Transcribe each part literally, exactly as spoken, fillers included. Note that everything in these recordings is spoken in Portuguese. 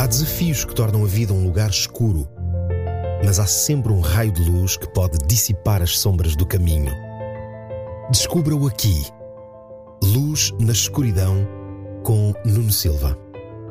desafios que tornam a vida um lugar escuro, mas há sempre um raio de luz que pode dissipar as sombras do caminho. Descubra-o aqui. Luz na Escuridão, com Nuno Silva.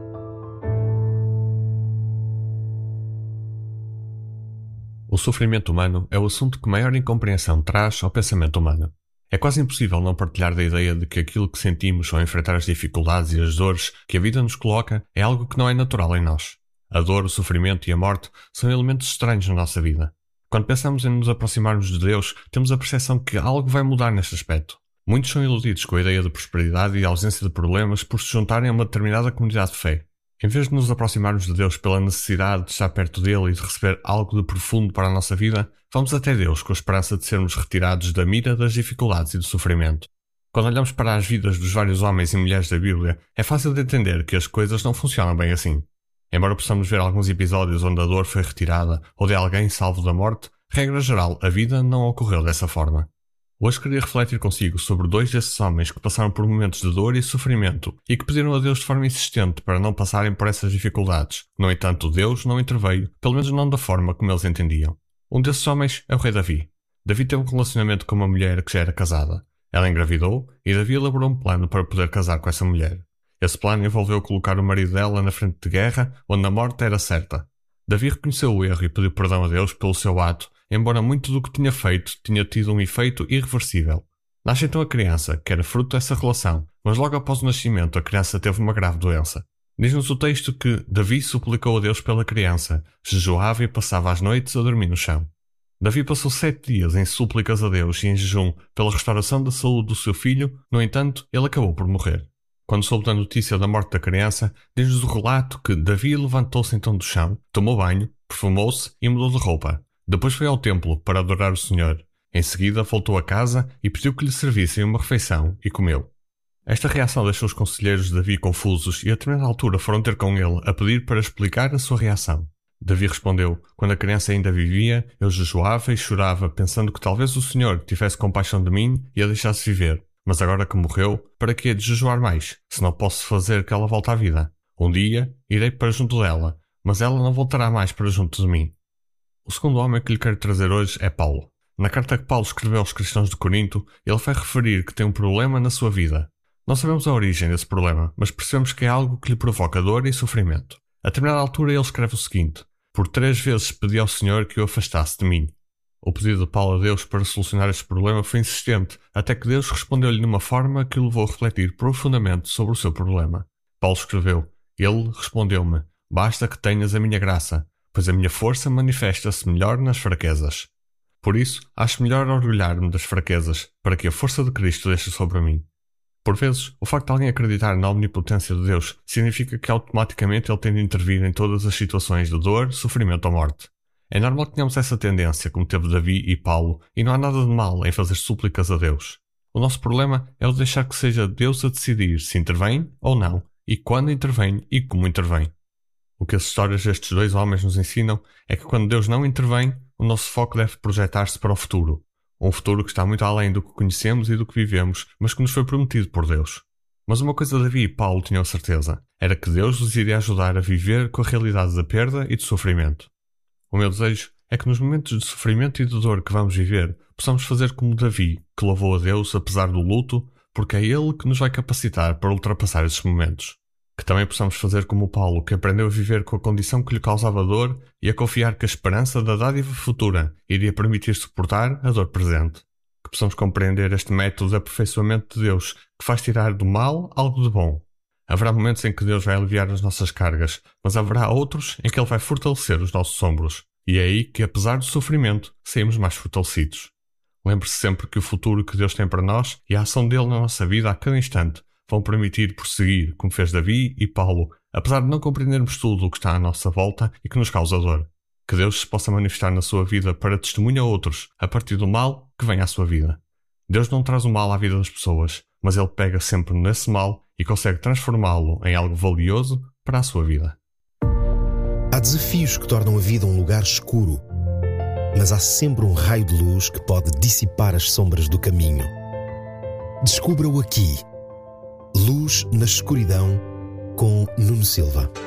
O sofrimento humano é o assunto que maior incompreensão traz ao pensamento humano. É quase impossível não partilhar da ideia de que aquilo que sentimos ao enfrentar as dificuldades e as dores que a vida nos coloca é algo que não é natural em nós. A dor, o sofrimento e a morte são elementos estranhos na nossa vida. Quando pensamos em nos aproximarmos de Deus, temos a percepção que algo vai mudar neste aspecto. Muitos são iludidos com a ideia de prosperidade e ausência de problemas por se juntarem a uma determinada comunidade de fé. Em vez de nos aproximarmos de Deus pela necessidade de estar perto dele e de receber algo de profundo para a nossa vida, vamos até Deus com a esperança de sermos retirados da mira das dificuldades e do sofrimento. Quando olhamos para as vidas dos vários homens e mulheres da Bíblia, é fácil de entender que as coisas não funcionam bem assim. Embora possamos ver alguns episódios onde a dor foi retirada ou de alguém salvo da morte, regra geral, a vida não ocorreu dessa forma. Hoje queria refletir consigo sobre dois desses homens que passaram por momentos de dor e sofrimento e que pediram a Deus de forma insistente para não passarem por essas dificuldades. No entanto, Deus não interveio, pelo menos não da forma como eles entendiam. Um desses homens é o rei Davi. Davi teve um relacionamento com uma mulher que já era casada. Ela engravidou e Davi elaborou um plano para poder casar com essa mulher. Esse plano envolveu colocar o marido dela na frente de guerra, onde a morte era certa. Davi reconheceu o erro e pediu perdão a Deus pelo seu ato, embora muito do que tinha feito tinha tido um efeito irreversível. Nasce então a criança, que era fruto dessa relação, mas logo após o nascimento a criança teve uma grave doença. Diz-nos o texto que Davi suplicou a Deus pela criança, jejuava e passava as noites a dormir no chão. Davi passou sete dias em súplicas a Deus e em jejum pela restauração da saúde do seu filho, no entanto, ele acabou por morrer. Quando soube da notícia da morte da criança, diz-nos o relato que Davi levantou-se então do chão, tomou banho, perfumou-se e mudou de roupa. Depois foi ao templo para adorar o Senhor. Em seguida voltou a casa e pediu que lhe servissem uma refeição e comeu. Esta reação deixou os conselheiros de Davi confusos e a determinada altura foram ter com ele a pedir para explicar a sua reação. Davi respondeu: quando a criança ainda vivia, eu jejuava e chorava, pensando que talvez o Senhor tivesse compaixão de mim e a deixasse viver. Mas agora que morreu, para que hei de jejuar mais, se não posso fazer que ela volte à vida? Um dia irei para junto dela, mas ela não voltará mais para junto de mim. O segundo homem que lhe quero trazer hoje é Paulo. Na carta que Paulo escreveu aos cristãos de Corinto, ele vai referir que tem um problema na sua vida. Não sabemos a origem desse problema, mas percebemos que é algo que lhe provoca dor e sofrimento. A determinada altura ele escreve o seguinte: por três vezes pedi ao Senhor que o afastasse de mim. O pedido de Paulo a Deus para solucionar este problema foi insistente, até que Deus respondeu-lhe numa forma que o levou a refletir profundamente sobre o seu problema. Paulo escreveu: ele respondeu-me: basta que tenhas a minha graça, pois a minha força manifesta-se melhor nas fraquezas. Por isso, acho melhor orgulhar-me das fraquezas, para que a força de Cristo deixe sobre mim. Por vezes, o facto de alguém acreditar na omnipotência de Deus significa que automaticamente ele tem de intervir em todas as situações de dor, sofrimento ou morte. É normal que tenhamos essa tendência, como teve Davi e Paulo, e não há nada de mal em fazer súplicas a Deus. O nosso problema é o de deixar que seja Deus a decidir se intervém ou não, e quando intervém e como intervém. O que as histórias destes dois homens nos ensinam é que quando Deus não intervém, o nosso foco deve projetar-se para o futuro. Um futuro que está muito além do que conhecemos e do que vivemos, mas que nos foi prometido por Deus. Mas uma coisa Davi e Paulo tinham certeza, era que Deus os iria ajudar a viver com a realidade da perda e do sofrimento. O meu desejo é que nos momentos de sofrimento e de dor que vamos viver, possamos fazer como Davi, que louvou a Deus apesar do luto, porque é Ele que nos vai capacitar para ultrapassar esses momentos. Que também possamos fazer como Paulo, que aprendeu a viver com a condição que lhe causava dor e a confiar que a esperança da dádiva futura iria permitir suportar a dor presente. Que possamos compreender este método de aperfeiçoamento de Deus, que faz tirar do mal algo de bom. Haverá momentos em que Deus vai aliviar as nossas cargas, mas haverá outros em que Ele vai fortalecer os nossos ombros. E é aí que, apesar do sofrimento, saímos mais fortalecidos. Lembre-se sempre que o futuro que Deus tem para nós e a ação dele na nossa vida a cada instante vão permitir prosseguir, como fez Davi e Paulo, apesar de não compreendermos tudo o que está à nossa volta e que nos causa dor. Que Deus se possa manifestar na sua vida para testemunhar a outros a partir do mal que vem à sua vida. Deus não traz o mal à vida das pessoas, mas Ele pega sempre nesse mal e consegue transformá-lo em algo valioso para a sua vida. Há desafios que tornam a vida um lugar escuro, mas há sempre um raio de luz que pode dissipar as sombras do caminho. Descubra-o aqui. Luz na Escuridão, com Nuno Silva.